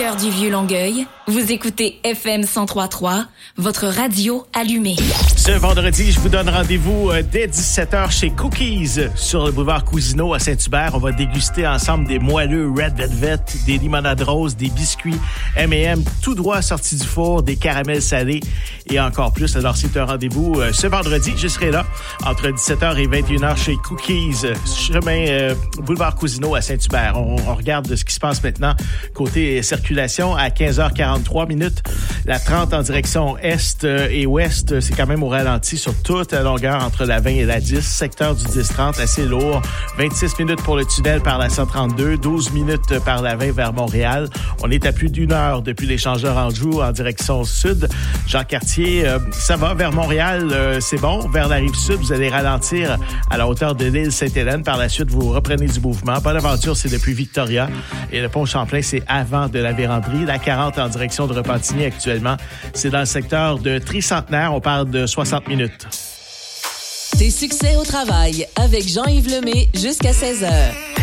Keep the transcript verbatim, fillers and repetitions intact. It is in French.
cœur du vieux Longueuil, vous écoutez F M cent trois point trois, votre radio allumée. Ce vendredi, je vous donne rendez-vous dès dix-sept heures chez Cookies sur le boulevard Cousineau à Saint-Hubert. On va déguster ensemble des moelleux Red Velvet, des limonades roses, des biscuits M and M tout droit sortis du four, des caramels salés et encore plus. Alors, c'est un rendez-vous ce vendredi. Je serai là entre dix-sept heures et vingt et une heures chez Cookies, chemin euh, boulevard Cousineau à Saint-Hubert. On, on regarde ce qui se passe maintenant côté circulation à quinze heures quarante-trois minutes. La trente en direction est et ouest, c'est quand même au ralenti sur toute la longueur entre la vingt et la dix. Secteur du dix trente, assez lourd. vingt-six minutes pour le tunnel par la cent trente-deux, douze minutes par la vingt vers Montréal. On est à plus d'une heure depuis l'échangeur Anjou en direction sud. Jean-Cartier, euh, ça va vers Montréal, euh, c'est bon. Vers la rive sud, vous allez ralentir à la hauteur de l'île Sainte-Hélène. Par la suite, vous reprenez du mouvement. Bonaventure, c'est depuis Victoria. Et le pont Champlain, c'est avant de la Vérandrie. La quarante en direction de Repentigny actuellement, c'est dans le secteur de Tricentenaire. On parle de soixante minutes. Tes succès au travail avec Jean-Yves Lemay jusqu'à seize heures.